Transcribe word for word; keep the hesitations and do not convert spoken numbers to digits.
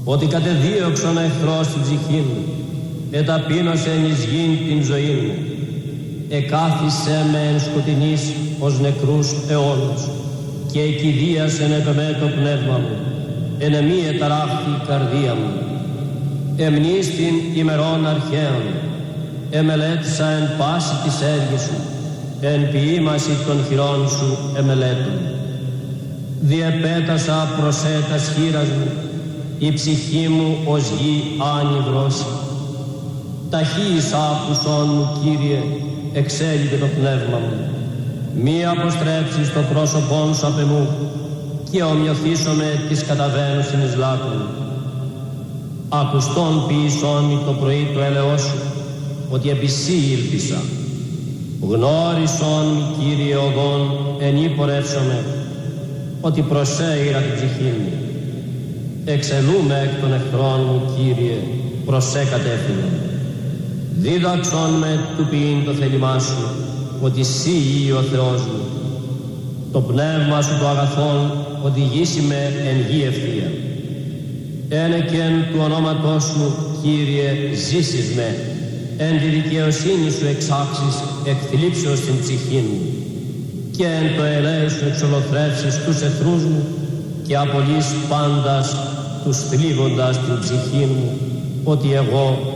ότι κατεδίωξον εχθρός την ψυχή μου, εταπείνωσεν εις γην την ζωή μου, εκάθισε με εν σκοτεινής ως νεκρούς αιώνους, και εκηδίασεν επ' εμέ το πνεύμα μου, εν εμή εταράχθη η καρδία μου. Εμνίστην ημερών αρχαίων, εμελέτησα εν πάση της έργης σου, εν ποίημαση των χειρών σου εμελέτων. Διεπέτασα προσέτας χείρας μου, η ψυχή μου ως γη άνυβρωση. Ταχύης άκουσον μου, Κύριε, εξέλιπε το πνεύμα μου. Μη αποστρέψεις το πρόσωπόν σου απ' εμού, και ομοιωθήσομαι της καταβαίνουσιν εις λάκων. Ακουστόν ποιησόν μη το πρωί το έλεος σου, ότι επί σύ ήλπισα. Γνώρισον μη, Κύριε, οδόν εν ύπορεύσομαι, ότι προσέειρα την ψυχή μου. Εξελούμε εκ των εχθρών μου, Κύριε, προσέ κατεύθυνον. Δίδαξον με του ποιήν το θέλημά σου, ότι σύ ή ο Θεός μου. Το πνεύμα σου το αγαθόν οδηγήσει με εν γη ευθεία. Ένεκεν του ονόματός σου, Κύριε, ζήσεις με, εν τη δικαιοσύνη σου εξάξεις εκθλίψεως την ψυχή μου, και εν το ελέη σου εξολοθρεύσεις τους εχθρούς μου, και απολύς πάντας τους θλίβοντας την ψυχή μου, ότι εγώ